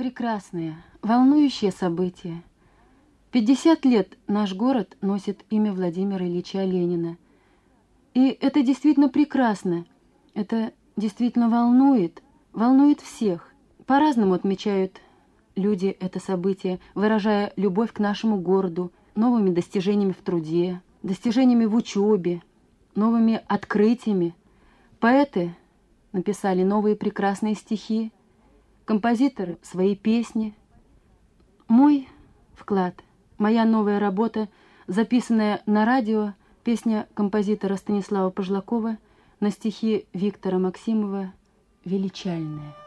прекрасное, волнующее событие. 50 лет наш город носит имя Владимира Ильича Ленина. И это действительно прекрасно, это действительно волнует всех. По-разному отмечают люди это событие, выражая любовь к нашему городу, новыми достижениями в труде, достижениями в учебе, новыми открытиями. Поэты написали новые прекрасные стихи, композиторы — свои песни. Мой вклад, моя новая работа, записанная на радио, песня композитора Станислава Пожлакова на стихи Виктора Максимова «Величальная».